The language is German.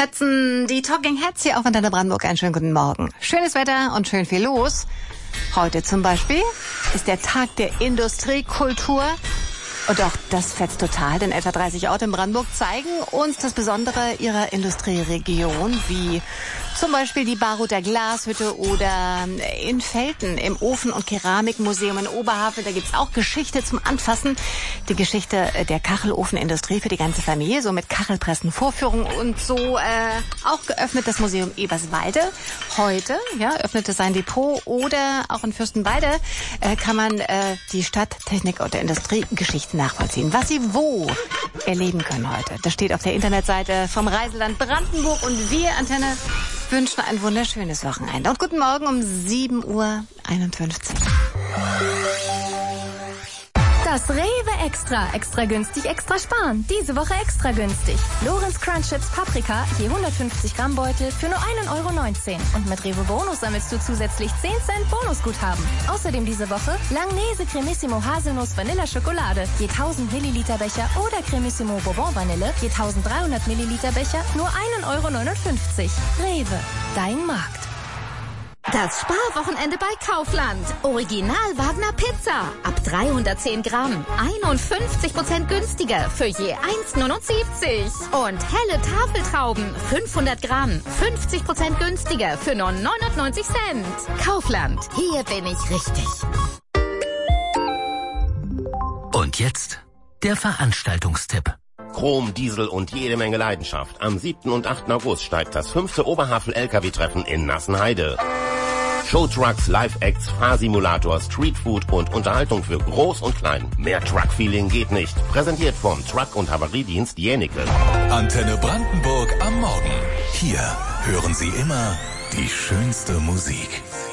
schätzen die Talking Heads hier auf Antenne Brandenburg. Einen schönen guten Morgen. Schönes Wetter und schön viel los. Heute zum Beispiel ist der Tag der Industriekultur. Und auch das fetzt total, denn etwa 30 Orte in Brandenburg zeigen uns das Besondere ihrer Industrieregion, wie zum Beispiel die Baruther Glashütte oder in Velten im Ofen- und Keramikmuseum in Oberhavel. Da gibt's auch Geschichte zum Anfassen. Die Geschichte der Kachelofenindustrie für die ganze Familie, so mit Kachelpressen, Vorführungen und so. Auch geöffnet das Museum Eberswalde. Heute öffnete sein Depot oder auch in Fürstenwalde kann man die Stadttechnik und der Industriegeschichte nachvollziehen. Was Sie wo erleben können heute, das steht auf der Internetseite vom Reiseland Brandenburg und wir, Antenne, wünschen ein wunderschönes Wochenende. Und guten Morgen um 7:51 Uhr. Das Rewe Extra. Extra günstig, extra sparen. Diese Woche extra günstig. Lorenz Crunch Chips Paprika, je 150 Gramm Beutel für nur 1,19 €. Und mit Rewe Bonus sammelst du zusätzlich 10 Cent Bonusguthaben. Außerdem diese Woche Langnese Cremissimo Haselnuss Vanilla Schokolade, je 1000 Milliliter Becher oder Cremissimo Bourbon Vanille, je 1300 Milliliter Becher, nur 1,59 €. Rewe, dein Markt. Das Sparwochenende bei Kaufland. Original Wagner Pizza. Ab 310 Gramm. 51% günstiger für je 1,79 €. Und helle Tafeltrauben. 500 Gramm. 50% günstiger für nur 99 Cent. Kaufland. Hier bin ich richtig. Und jetzt der Veranstaltungstipp. Chrom, Diesel und jede Menge Leidenschaft. Am 7. und 8. August steigt das 5. Oberhavel-LKW-Treffen in Nassenheide. Showtrucks, Live-Acts, Fahrsimulator, Streetfood und Unterhaltung für Groß und Klein. Mehr Truck-Feeling geht nicht. Präsentiert vom Truck- und Havariedienst Jänicke. Antenne Brandenburg am Morgen. Hier hören Sie immer die schönste Musik.